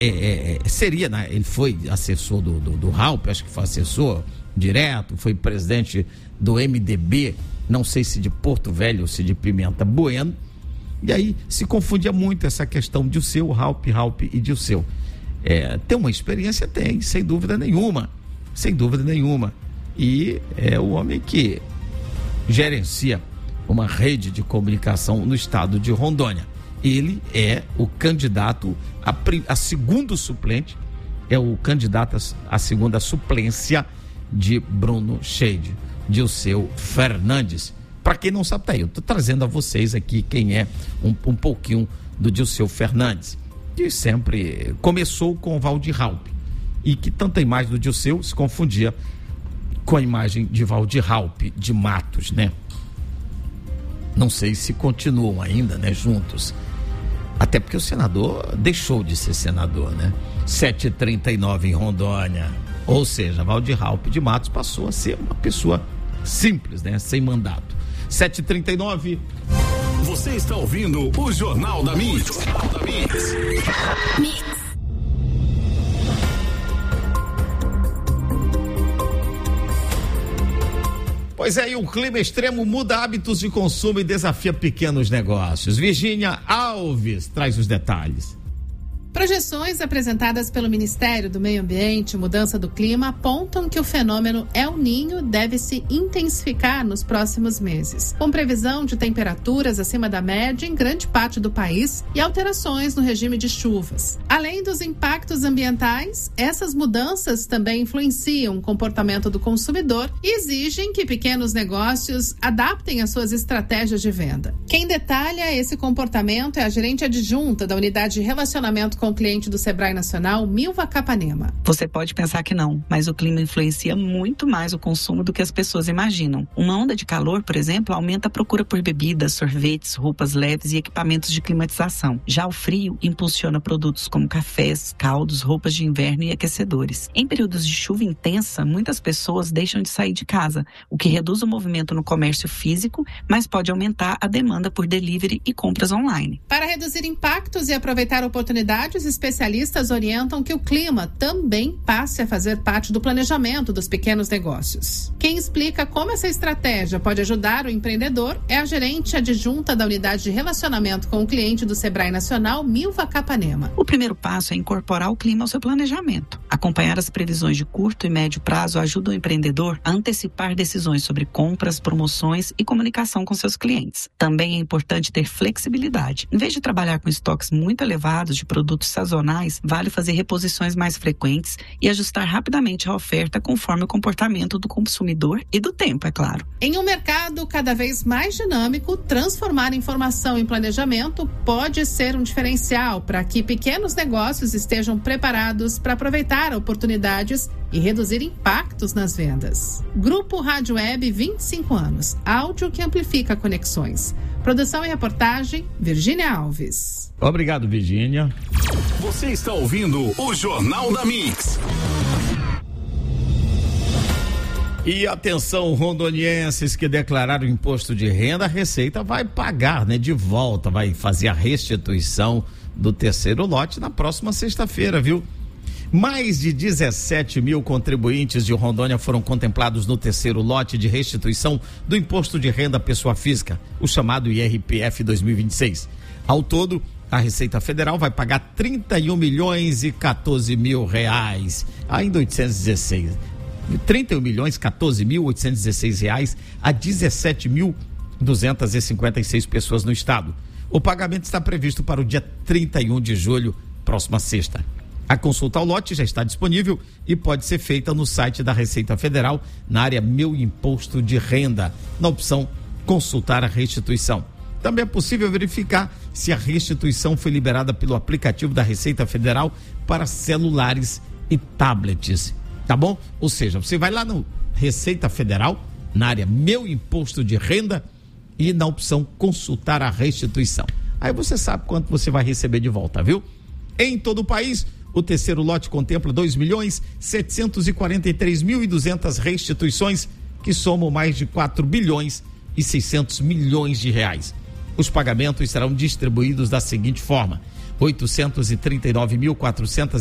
seria, né? Ele foi assessor do Raupp, acho que foi assessor direto, foi presidente do MDB, não sei se de Porto Velho ou se de Pimenta Bueno, e aí se confundia muito essa questão de Dirceu, Raupp e Dirceu. Tem uma experiência? Tem, sem dúvida nenhuma, e é o homem que gerencia uma rede de comunicação no estado de Rondônia. Ele é o candidato a segundo suplente, é o candidato a segunda suplência de Bruno Scheide, Dirceu Fernandes. Para quem não sabe, tá aí, eu tô trazendo a vocês aqui quem é um pouquinho do Dirceu Fernandes, que sempre começou com o Valdir Raupp, e que tanta imagem do Dirceu se confundia com a imagem de Valdir Raupp de Matos, né? Não sei se continuam ainda, né, juntos. Até porque o senador deixou de ser senador, né? 7h39 em Rondônia. Ou seja, Valdir Raupp de Matos passou a ser uma pessoa simples, né? Sem mandato. 7h39. Você está ouvindo o Jornal da Mix. Pois é, e o clima extremo muda hábitos de consumo e desafia pequenos negócios. Virgínia Alves traz os detalhes. Projeções apresentadas pelo Ministério do Meio Ambiente e Mudança do Clima apontam que o fenômeno El Niño deve se intensificar nos próximos meses, com previsão de temperaturas acima da média em grande parte do país e alterações no regime de chuvas. Além dos impactos ambientais, essas mudanças também influenciam o comportamento do consumidor e exigem que pequenos negócios adaptem as suas estratégias de venda. Quem detalha esse comportamento é a gerente adjunta da Unidade de Relacionamento com o Cliente do Sebrae Nacional, Milva Capanema. Você pode pensar que não, mas o clima influencia muito mais o consumo do que as pessoas imaginam. Uma onda de calor, por exemplo, aumenta a procura por bebidas, sorvetes, roupas leves e equipamentos de climatização. Já o frio impulsiona produtos como cafés, caldos, roupas de inverno e aquecedores. Em períodos de chuva intensa, muitas pessoas deixam de sair de casa, o que reduz o movimento no comércio físico, mas pode aumentar a demanda por delivery e compras online. Para reduzir impactos e aproveitar oportunidades, os especialistas orientam que o clima também passe a fazer parte do planejamento dos pequenos negócios. Quem explica como essa estratégia pode ajudar o empreendedor é a gerente adjunta da Unidade de Relacionamento com o Cliente do Sebrae Nacional, Milva Capanema. O primeiro passo é incorporar o clima ao seu planejamento. Acompanhar as previsões de curto e médio prazo ajuda o empreendedor a antecipar decisões sobre compras, promoções e comunicação com seus clientes. Também é importante ter flexibilidade. Em vez de trabalhar com estoques muito elevados de produtos sazonais, vale fazer reposições mais frequentes e ajustar rapidamente a oferta conforme o comportamento do consumidor e do tempo, é claro. Em um mercado cada vez mais dinâmico, transformar informação em planejamento pode ser um diferencial para que pequenos negócios estejam preparados para aproveitar oportunidades e reduzir impactos nas vendas. Grupo Rádio Web, 25 anos. Áudio que amplifica conexões. Produção e reportagem, Virgínia Alves. Obrigado, Virgínia. Você está ouvindo o Jornal da Mix. E atenção, rondonienses que declararam imposto de renda, a Receita vai pagar, né, de volta, vai fazer a restituição do terceiro lote na próxima sexta-feira, viu? Mais de 17 mil contribuintes de Rondônia foram contemplados no terceiro lote de restituição do Imposto de Renda à Pessoa Física, o chamado IRPF 2026. Ao todo, a Receita Federal vai pagar 31 milhões e 14 mil reais, ainda 816, 31 milhões 14 mil 816 reais a 17.256 pessoas no estado. O pagamento está previsto para o dia 31 de julho, próxima sexta. A consulta ao lote já está disponível e pode ser feita no site da Receita Federal, na área Meu Imposto de Renda, na opção Consultar a Restituição. Também é possível verificar se a restituição foi liberada pelo aplicativo da Receita Federal para celulares e tablets, tá bom? Ou seja, você vai lá no Receita Federal, na área Meu Imposto de Renda e na opção Consultar a Restituição. Aí você sabe quanto você vai receber de volta, viu? Em todo o país, o terceiro lote contempla 2.743.200 restituições, que somam mais de 4 bilhões e 600 milhões de reais. Os pagamentos serão distribuídos da seguinte forma: 839.400